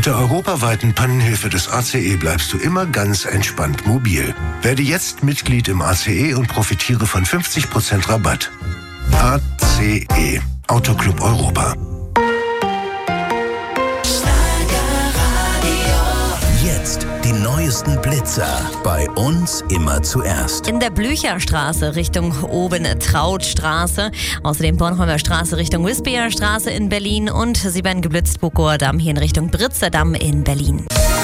Mit der europaweiten Pannenhilfe des ACE bleibst du immer ganz entspannt mobil. Werde jetzt Mitglied im ACE und profitiere von 50% Rabatt. ACE, Autoclub Europa. Jetzt die neuesten Blitzer. Bei uns immer zuerst. In der Blücherstraße Richtung Oben-Trautstraße. Außerdem Bornholmer Straße Richtung Wispia Straße in Berlin. Und sie werden geblitzt Bukower Damm hier in Richtung Britzer Damm in Berlin.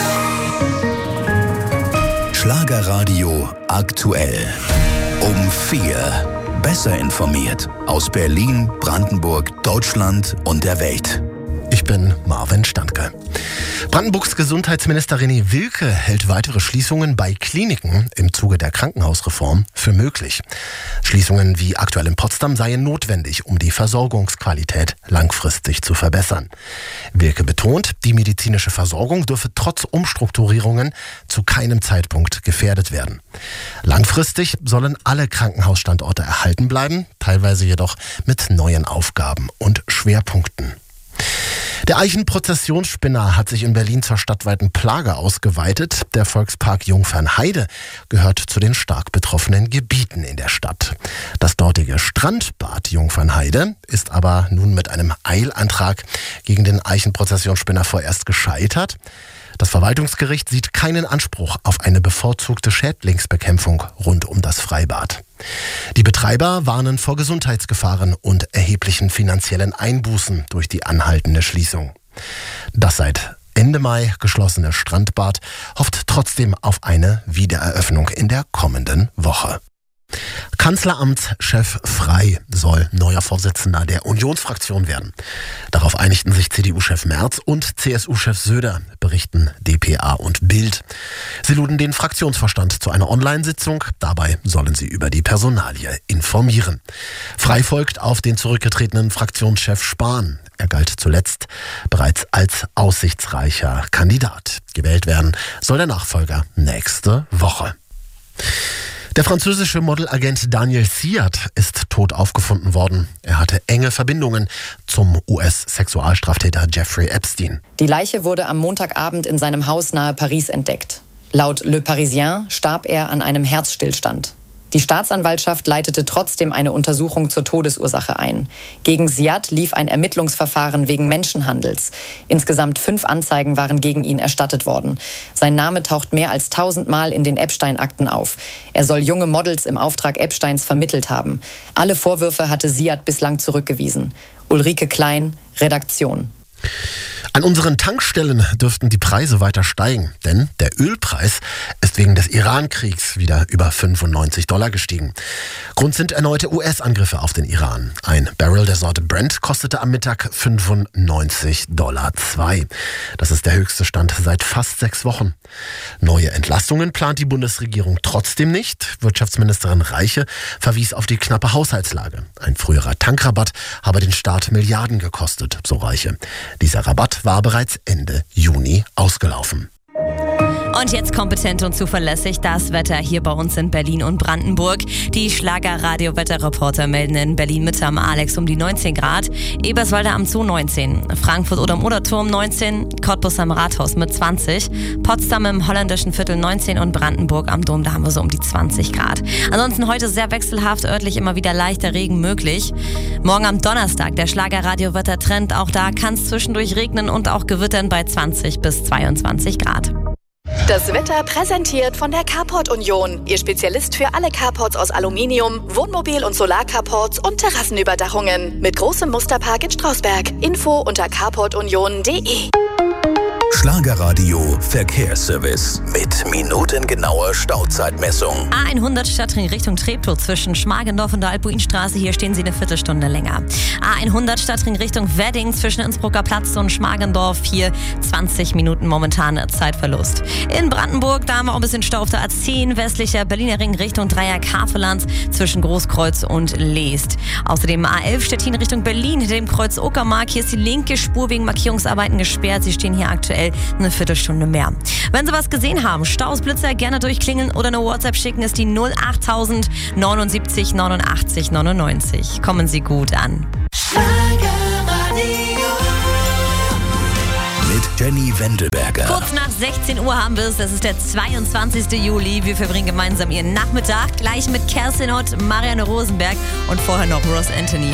Schlagerradio aktuell. Um 4. Besser informiert. Aus Berlin, Brandenburg, Deutschland und der Welt. Ich bin Marvin Standke. Brandenburgs Gesundheitsminister René Wilke hält weitere Schließungen bei Kliniken im Zuge der Krankenhausreform für möglich. Schließungen wie aktuell in Potsdam seien notwendig, um die Versorgungsqualität langfristig zu verbessern. Wilke betont, die medizinische Versorgung dürfe trotz Umstrukturierungen zu keinem Zeitpunkt gefährdet werden. Langfristig sollen alle Krankenhausstandorte erhalten bleiben, teilweise jedoch mit neuen Aufgaben und Schwerpunkten. Der Eichenprozessionsspinner hat sich in Berlin zur stadtweiten Plage ausgeweitet. Der Volkspark Jungfernheide gehört zu den stark betroffenen Gebieten in der Stadt. Das dortige Strandbad Jungfernheide ist aber nun mit einem Eilantrag gegen den Eichenprozessionsspinner vorerst gescheitert. Das Verwaltungsgericht sieht keinen Anspruch auf eine bevorzugte Schädlingsbekämpfung rund um das Freibad. Die Betreiber warnen vor Gesundheitsgefahren und erheblichen finanziellen Einbußen durch die anhaltende Schließung. Das seit Ende Mai geschlossene Strandbad hofft trotzdem auf eine Wiedereröffnung in der kommenden Woche. Kanzleramtschef Frey soll neuer Vorsitzender der Unionsfraktion werden. Darauf einigten sich CDU-Chef Merz und CSU-Chef Söder, berichten dpa und Bild. Sie luden den Fraktionsvorstand zu einer Online-Sitzung. Dabei sollen sie über die Personalie informieren. Frey folgt auf den zurückgetretenen Fraktionschef Spahn. Er galt zuletzt bereits als aussichtsreicher Kandidat. Gewählt werden soll der Nachfolger nächste Woche. Der französische Modelagent Daniel Siad ist tot aufgefunden worden. Er hatte enge Verbindungen zum US-Sexualstraftäter Jeffrey Epstein. Die Leiche wurde am Montagabend in seinem Haus nahe Paris entdeckt. Laut Le Parisien starb er an einem Herzstillstand. Die Staatsanwaltschaft leitete trotzdem eine Untersuchung zur Todesursache ein. Gegen Siad lief ein Ermittlungsverfahren wegen Menschenhandels. Insgesamt 5 Anzeigen waren gegen ihn erstattet worden. Sein Name taucht mehr als 1000 Mal in den Epstein-Akten auf. Er soll junge Models im Auftrag Epsteins vermittelt haben. Alle Vorwürfe hatte Siad bislang zurückgewiesen. Ulrike Klein, Redaktion. An unseren Tankstellen dürften die Preise weiter steigen, denn der Ölpreis ist wegen des Iran-Kriegs wieder über $95 gestiegen. Grund sind erneute US-Angriffe auf den Iran. Ein Barrel der Sorte Brent kostete am Mittag $95,2. Das ist der höchste Stand seit fast 6 Wochen. Neue Entlastungen plant die Bundesregierung trotzdem nicht. Wirtschaftsministerin Reiche verwies auf die knappe Haushaltslage. Ein früherer Tankrabatt habe den Staat Milliarden gekostet, so Reiche. Dieser Rabatt war bereits Ende Juni ausgelaufen. Und jetzt kompetent und zuverlässig das Wetter hier bei uns in Berlin und Brandenburg. Die Schlager-Radio-Wetterreporter melden in Berlin-Mitte am Alex um die 19 Grad, Eberswalde am Zoo 19, Frankfurt oder am Oderturm 19, Cottbus am Rathaus mit 20, Potsdam im holländischen Viertel 19 und Brandenburg am Dom, da haben wir so um die 20 Grad. Ansonsten heute sehr wechselhaft, örtlich immer wieder leichter Regen möglich. Morgen am Donnerstag der Schlager-Radio-Wettertrend, auch da kann es zwischendurch regnen und auch gewittern bei 20 bis 22 Grad. Das Wetter präsentiert von der Carport Union. Ihr Spezialist für alle Carports aus Aluminium, Wohnmobil- und Solarcarports und Terrassenüberdachungen. Mit großem Musterpark in Strausberg. Info unter carportunion.de. Schlagerradio Verkehrsservice mit minutengenauer Stauzeitmessung. A100 Stadtring Richtung Treptow zwischen Schmargendorf und der Alpuinstraße. Hier stehen Sie eine Viertelstunde länger. A100 Stadtring Richtung Wedding zwischen Innsbrucker Platz und Schmargendorf. Hier 20 Minuten momentane Zeitverlust. In Brandenburg, da haben wir auch ein bisschen Stau auf der A10 westlicher Berliner Ring Richtung Dreier-Kafelland zwischen Großkreuz und Leest. Außerdem A11 Stettin Richtung Berlin hinter dem Kreuz Uckermark. Hier ist die linke Spur wegen Markierungsarbeiten gesperrt. Sie stehen hier aktuell eine Viertelstunde mehr. Wenn Sie was gesehen haben, Staus, Blitzer, gerne durchklingeln oder eine WhatsApp schicken, ist die 08000 79 89 99. Kommen Sie gut an. Mit Jenny Wendelberger. Kurz nach 16 Uhr haben wir es. Es ist der 22. Juli. Wir verbringen gemeinsam Ihren Nachmittag gleich mit Kerstin Ott, Marianne Rosenberg und vorher noch Ross Anthony.